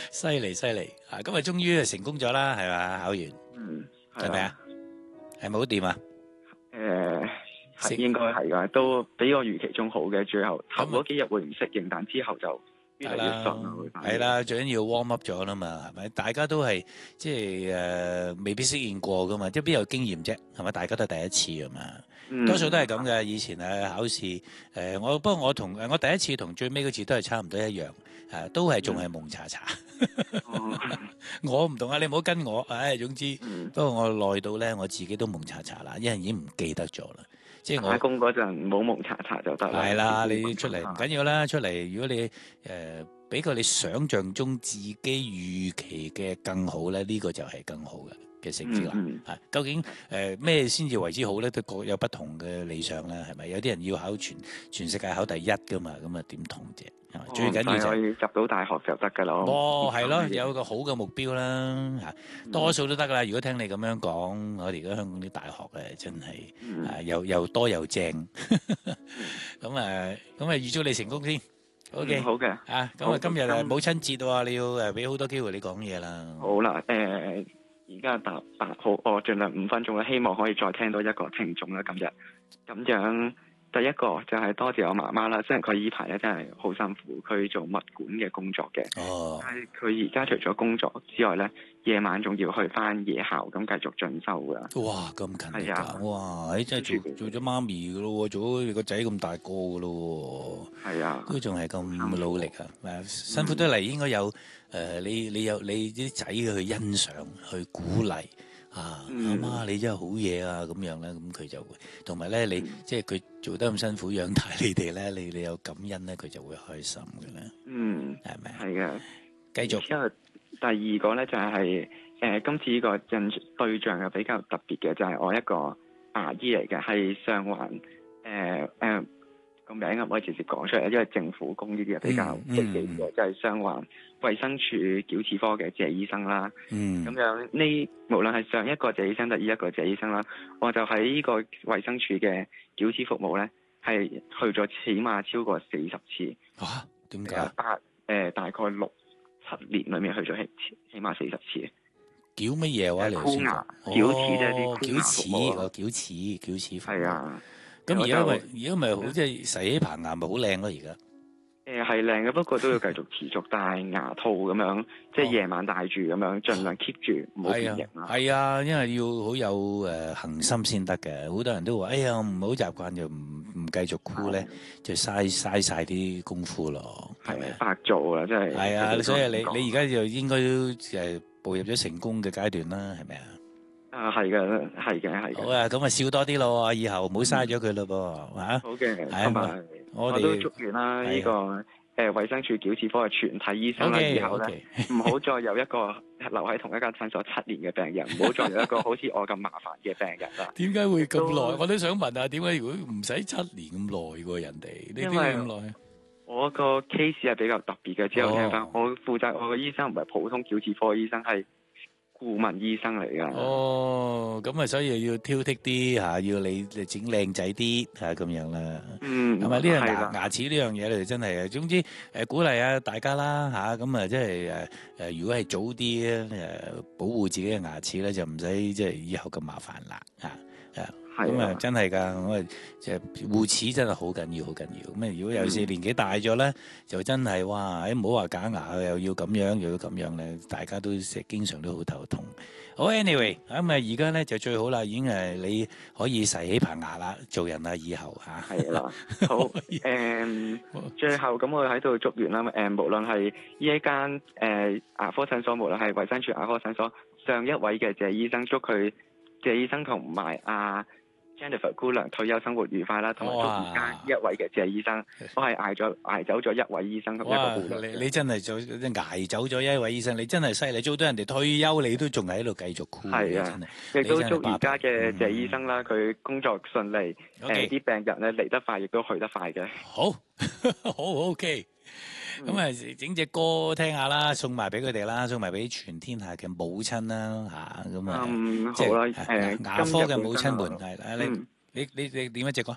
犀利啊！今日終於係成功咗啦，係嘛？考完係咪啊？係咪好掂啊？ 係應該係㗎，都比我預期中好嘅。最後頭嗰幾日會唔適應，但之後就越嚟越順啦。 係啦，最緊要 warm up 咗啦嘛，係咪？大家都係即係未必適應過噶嘛，即係邊有經驗啫，係咪？大家都係第一次啊嘛，多數都係咁嘅。以前考試不過我第一次同最尾嗰次都係差唔多一樣，都係仲係蒙查查。我唔同啊，你唔好跟我。總之，不過我耐到咧，我自己都蒙查查啦，因為已經唔記得咗啦。即係我打工嗰陣冇蒙查查就得啦。 係啦，你出嚟唔緊要啦，出嚟如果你比較你想象中自己預期嘅更好咧，呢個就係更好嘅成績啦。究竟咩先至為之好咧？都各有不同嘅理想啦，係咪？有啲人要考全世界考第一噶嘛，咁啊點同啫？最緊要就係入到大學就得噶啦。 係咯，有個好嘅目標啦，多數都得噶啦。如果聽你咁樣講，我哋而家香港啲大學真係又多又正。咁預祝你成功先。OK， 好嘅。 咁今日母親節喎，你要俾好多機會你講嘢啦。 好啦，而家答8號，我盡量5分鐘啦，希望可以再聽到一個聽眾啦。今日咁樣。第一個就係多謝我媽媽啦，雖然佢依排咧真係好辛苦，佢做物管嘅工作嘅。但係佢而家除咗工作之外咧，夜晚仲要去翻夜校咁繼續進修噶。 哇，咁勤力㗎！哇，你真係做咗媽咪噶咯，做咗你個仔咁大個噶咯。係啊，都仲係咁努力啊！辛苦得嚟應該有你有你啲仔去欣賞、去鼓勵。阿媽你真係好嘢啊！咁樣咧，咁佢就會同埋咧，你即係佢做得咁辛苦養大你哋咧，你有感恩咧，佢就會開心嘅咧。係咪？係嘅。繼續。因為第二個咧就係今次呢個對象又比較特別嘅，就係我一個牙醫嚟嘅，係上環個名唔可以直接講出嚟，因為政府工呢啲係比較積極嘅，就係上環衛生署矯齒科嘅謝醫生啦。咁樣呢，無論係上一個謝醫生定呢一個謝醫生啦，我就喺呢個衛生署嘅矯齒服務咧，係去咗起碼超過40次。點解？大概6-7年裏面去咗起碼40次。矯乜嘢話？箍牙、矯齒啫，啲矯齒服務。係啊。咁而家咪好即係洗起棚牙咪好靚咯，而家。係靚嘅，不過都要繼續持續戴牙套咁樣，即係夜晚戴住咁樣，盡量 keep 住唔好變形啦。係啊，因為要好有恒心先得嘅。好多人都話：哎呀，唔好習慣就唔繼續箍咧，就嘥晒啲功夫咯。係咪白做啦？真係。係啊，所以你而家就應該都步入咗成功嘅階段啦，係咪啊？係嘅。好啊，咁啊笑多啲咯，以後唔好嘥咗佢咯噃，嚇。好嘅，同埋我都祝願啦呢個衛生署矯齒科嘅全體醫生啦，以後咧唔好再有一個留喺同一間診所7年嘅病人，唔好再有一個好似我咁麻煩嘅病人啦。點解會咁耐？我都想問下，點解如果唔使7年咁耐喎？人哋你點解咁耐？我個 case 係比較特別嘅，之後聽翻我負責我嘅醫生唔係普通矯齒科醫生，係顧問醫生嚟噶。咁啊，所以要挑剔啲吓，要你整靚仔啲吓，咁樣啦。係咪呢樣牙齒呢樣嘢你哋真係總之鼓勵下大家啦吓，咁啊即係如果係早啲保護自己嘅牙齒咧，就唔使即係以後咁麻煩啦吓。咁啊真係噶，咁啊即係護齒真係好緊要，好緊要。咁如果有時年紀大咗咧，就真係哇！唔好話假牙又要咁樣又要咁樣咧，大家都經常都好頭痛。好 anyway， 咁啊而家咧就最好啦，已經你可以洗起棚牙啦，做人啦以後嚇。係啦，好最後咁我喺度祝願啦，無論係呢一間牙科診所，無論係衛生署牙科診所上一位嘅謝醫生，祝佢謝醫生同埋Jennifer 姑娘退休生活愉快啦，同埋祝而家一位嘅謝醫生，我係捱走咗一位醫生同一個姑娘。你真係捱走咗一位醫生，你真係犀利，做到人哋退休，你都仲喺度繼續箍。係啊，亦都祝而家嘅謝醫生啦，佢工作順利，啲病人咧嚟得快，亦都去得快嘅。好，好 OK。咁啊，整隻歌聽下啦，送埋俾佢哋啦，送埋俾全天下嘅母親啦，吓咁啊，即係牙科嘅母親們係啦，你點一隻歌？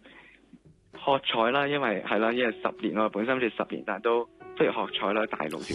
喝彩啦，因為係啦，因為10年我本身好似10年，但係都不如喝彩啦，大路少